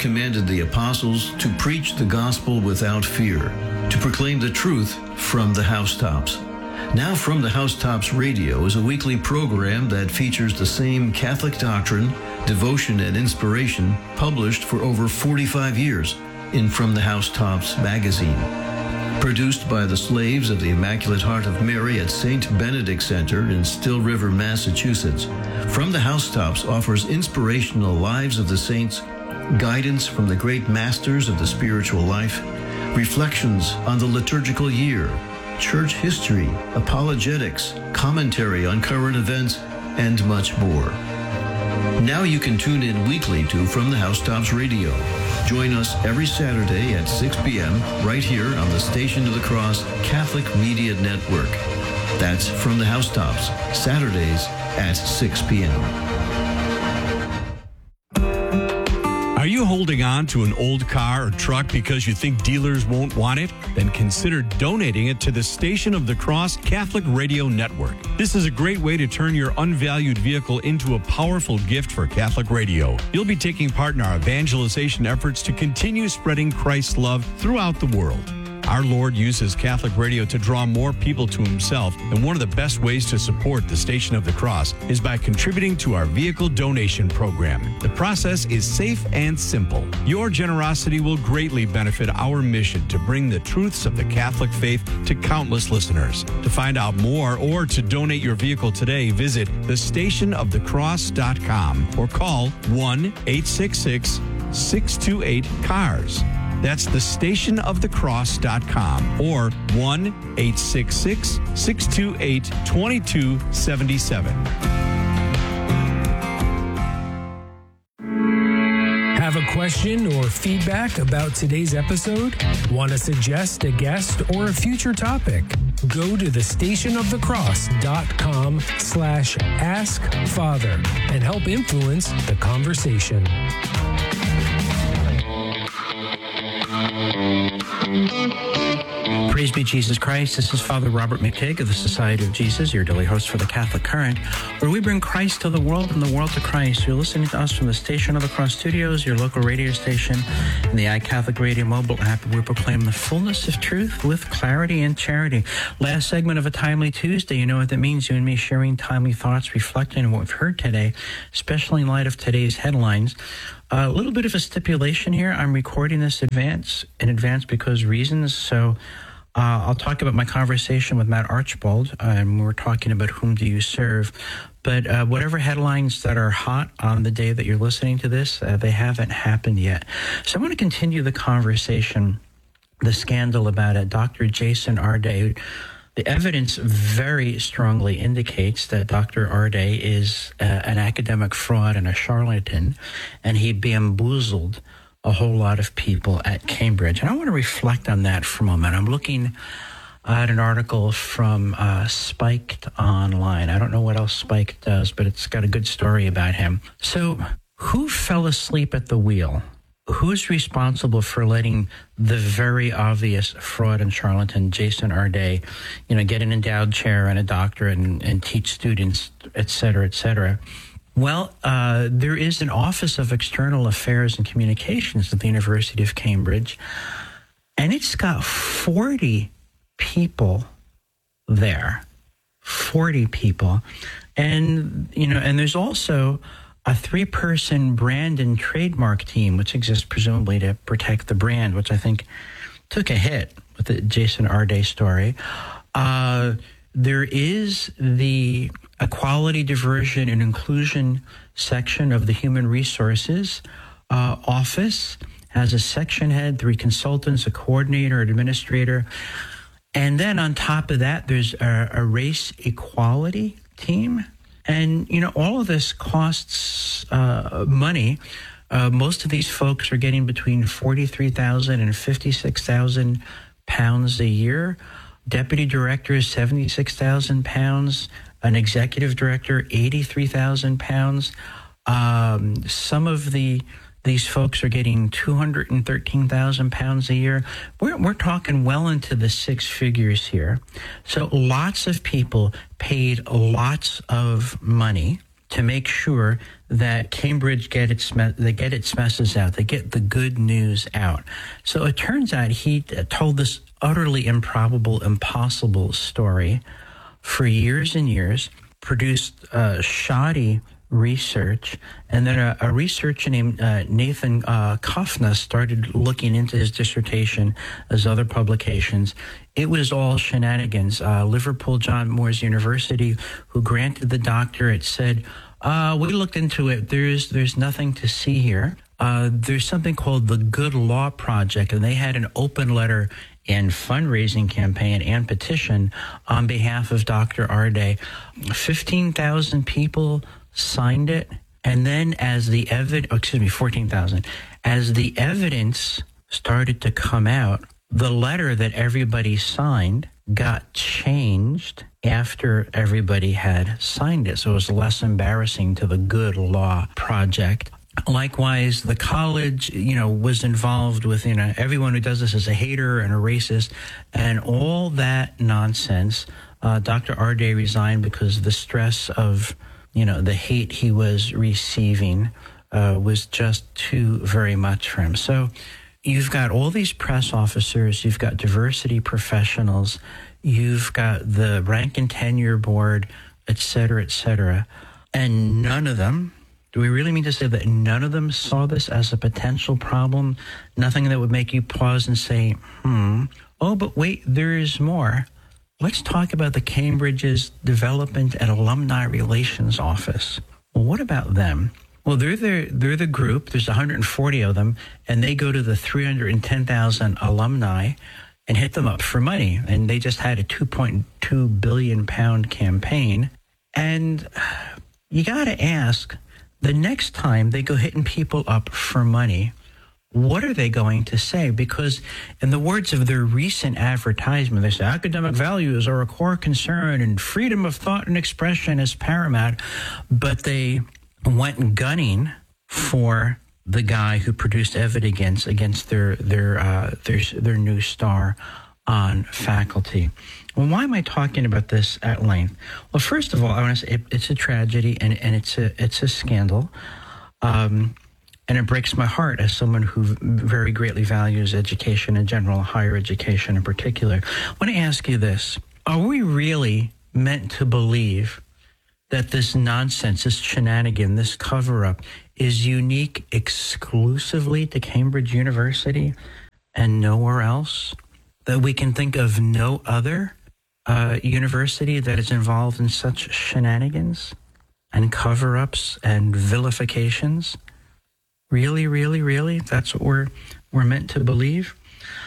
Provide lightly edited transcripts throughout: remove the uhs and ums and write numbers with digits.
commanded the apostles to preach the gospel without fear, to proclaim the truth from the housetops. Now From the Housetops Radio is a weekly program that features the same Catholic doctrine, devotion, and inspiration published for over 45 years in From the Housetops magazine. Produced by the slaves of the Immaculate Heart of Mary at St. Benedict Center in Still River, Massachusetts, From the Housetops offers inspirational lives of the saints, guidance from the great masters of the spiritual life, reflections on the liturgical year, church history, apologetics, commentary on current events, and much more. Now you can tune in weekly to From the Housetops Radio. Join us every Saturday at 6 p.m. right here on the Station of the Cross Catholic Media Network. That's From the Housetops, Saturdays at 6 p.m. Are you holding on to an old car or truck because you think dealers won't want it? Then consider donating it to the Station of the Cross Catholic Radio Network. This is a great way to turn your unvalued vehicle into a powerful gift for Catholic radio. You'll be taking part in our evangelization efforts to continue spreading Christ's love throughout the world. Our Lord uses Catholic radio to draw more people to himself, and one of the best ways to support the Station of the Cross is by contributing to our vehicle donation program. The process is safe and simple. Your generosity will greatly benefit our mission to bring the truths of the Catholic faith to countless listeners. To find out more or to donate your vehicle today, visit thestationofthecross.com or call 1-866-628-CARS. That's thestationofthecross.com or 1-866-628-2277. Have a question or feedback about today's episode? Want to suggest a guest or a future topic? Go to thestationofthecross.com/askfather and help influence the conversation. Praise be Jesus Christ. This is Father Robert McTigg of the Society of Jesus, your daily host for the Catholic Current, where we bring Christ to the world and the world to Christ. You're listening to us from the Station of the Cross Studios, your local radio station, and the iCatholic Radio mobile app. We proclaim the fullness of truth with clarity and charity. Last segment of a Timely Tuesday. You know what that means. You and me sharing timely thoughts, reflecting on what we've heard today, especially in light of today's headlines. A little bit of a stipulation here. I'm recording this in advance because reasons. So I'll talk about my conversation with Matt Archibald, and we're talking about whom do you serve. But whatever headlines that are hot on the day that you're listening to this, they haven't happened yet. So I want to continue the conversation, the scandal about Dr. Jason Arday. The evidence very strongly indicates that Dr. Arday is an academic fraud and a charlatan, and he bamboozled a whole lot of people at Cambridge. And I want to reflect on that for a moment. I'm looking at an article from Spiked Online. I don't know what else Spiked does, but it's got a good story about him. So who fell asleep at the wheel? Who's responsible for letting the very obvious fraud and charlatan Jason Arday, get an endowed chair and a doctorate and teach students, et cetera, et cetera? Well, there is an Office of External Affairs and Communications at the University of Cambridge, and it's got 40 people there. 40 people. And, and there's also a 3-person brand and trademark team, which exists presumably to protect the brand, which I think took a hit with the Jason Arday story. There is the Equality, Diversion, and Inclusion section of the Human Resources Office, has a section head, 3 consultants, a coordinator, an administrator. And then on top of that, there's a race equality team. And, all of this costs money. Most of these folks are getting between £43,000 and £56,000 a year. Deputy director is £76,000. An executive director, £83,000. Some of these folks are getting £213,000 a year. We're talking well into the 6 figures here. So lots of people paid lots of money to make sure that Cambridge get its messes out. They get the good news out. So it turns out he told this utterly improbable, impossible story for years and years, produced shoddy research, and then a researcher named Nathan Kofna started looking into his dissertation as other publications. It was all shenanigans. Liverpool John Moores University, who granted the doctorate, said, we looked into it. There's nothing to see here. There's something called the Good Law Project, and they had an open letter and fundraising campaign and petition on behalf of Dr. Arday. 15,000 people signed it, and then 14,000. As the evidence started to come out, the letter that everybody signed got changed after everybody had signed it. So it was less embarrassing to the Good Law Project. Likewise, the college, was involved with, everyone who does this is a hater and a racist, and all that nonsense. Dr. Arday resigned because the stress of, the hate he was receiving was just too very much for him. So you've got all these press officers, you've got diversity professionals, you've got the rank and tenure board, et cetera, and none of them, do we really mean to say that none of them saw this as a potential problem? Nothing that would make you pause and say, oh, but wait, there is more. Let's talk about the Cambridge's Development and Alumni Relations Office. Well, what about them? Well, they're the group. There's 140 of them, and they go to the 310,000 alumni and hit them up for money. And they just had a £2.2 billion campaign. And you got to ask, the next time they go hitting people up for money, what are they going to say? Because in the words of their recent advertisement, they say academic values are a core concern and freedom of thought and expression is paramount. But they went gunning for the guy who produced evidence against their new star on faculty. Well, why am I talking about this at length? Well, first of all, I want to say it's a tragedy and it's a scandal. And it breaks my heart as someone who very greatly values education in general, higher education in particular. I want to ask you this. Are we really meant to believe that this nonsense, this shenanigan, this cover-up is unique exclusively to Cambridge University and nowhere else? That we can think of no other university that is involved in such shenanigans and cover-ups and vilifications? Really, really, really? That's what we're meant to believe?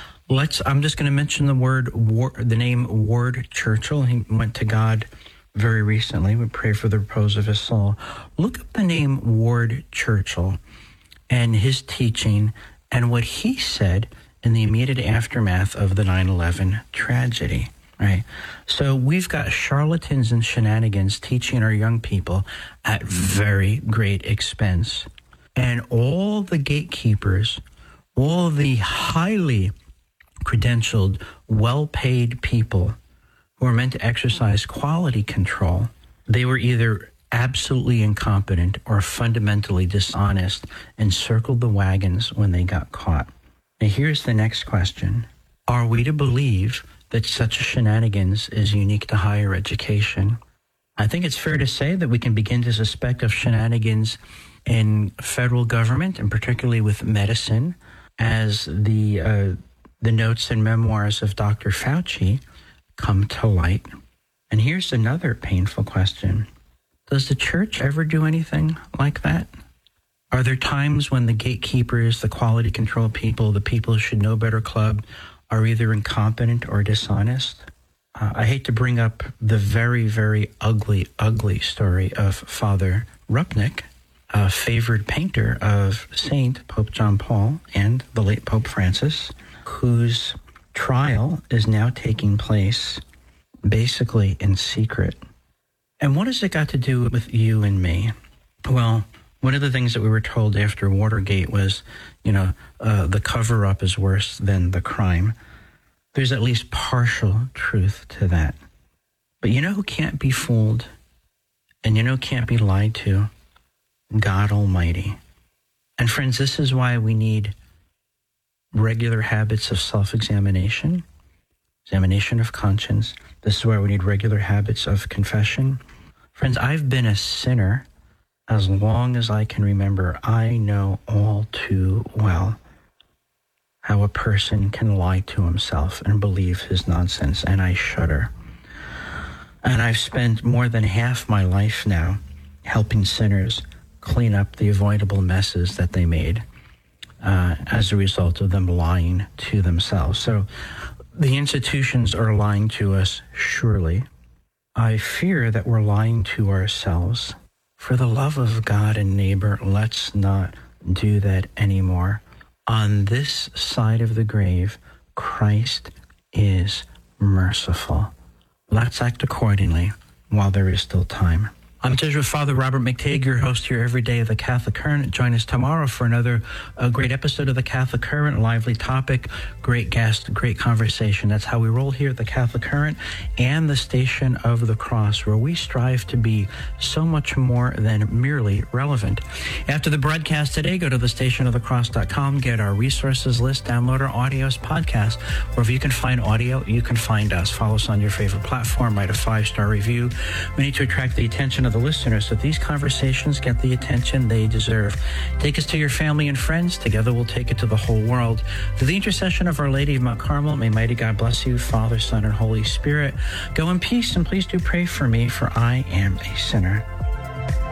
I'm just going to mention the name Ward Churchill. He went to God very recently. We pray for the repose of his soul. Look up the name Ward Churchill and his teaching and what he said in the immediate aftermath of the 9/11 tragedy, right? So we've got charlatans and shenanigans teaching our young people at very great expense. And all the gatekeepers, all the highly credentialed, well-paid people who are meant to exercise quality control, they were either absolutely incompetent or fundamentally dishonest and circled the wagons when they got caught. Now, here's the next question. Are we to believe that such shenanigans is unique to higher education? I think it's fair to say that we can begin to suspect of shenanigans in federal government, and particularly with medicine, as the notes and memoirs of Dr. Fauci come to light. And here's another painful question. Does the church ever do anything like that? Are there times when the gatekeepers, the quality control people, the people who should know better club are either incompetent or dishonest? I hate to bring up the very, very ugly, ugly story of Father Rupnik, a favored painter of Saint Pope John Paul and the late Pope Francis, whose trial is now taking place basically in secret. And what has it got to do with you and me? Well, one of the things that we were told after Watergate was, the cover-up is worse than the crime. There's at least partial truth to that. But you know who can't be fooled and can't be lied to? God Almighty. And friends, this is why we need regular habits of self-examination, examination of conscience. This is why we need regular habits of confession. Friends, I've been a sinner as long as I can remember. I know all too well how a person can lie to himself and believe his nonsense, and I shudder. And I've spent more than half my life now helping sinners clean up the avoidable messes that they made as a result of them lying to themselves. So the institutions are lying to us, surely. I fear that we're lying to ourselves. For the love of God and neighbor, let's not do that anymore. On this side of the grave, Christ is merciful. Let's act accordingly while there is still time. I'm Jesuit Father Robert McTague, your host here every day of the Catholic Current. Join us tomorrow for another great episode of the Catholic Current. Lively topic, great guest, great conversation. That's how we roll here at the Catholic Current and the Station of the Cross, where we strive to be so much more than merely relevant. After the broadcast today, go to thestationofthecross.com, get our resources list, download our audios podcast. Wherever you can find audio, you can find us. Follow us on your favorite platform, write a 5-star review. We need to attract the attention of the listeners so these conversations get the attention they deserve. Take us to your family and friends. Together we'll take it to the whole world. Through the intercession of Our Lady of Mount Carmel, may mighty God bless you, Father, Son, and Holy Spirit. Go in peace, and please do pray for me, for I am a sinner.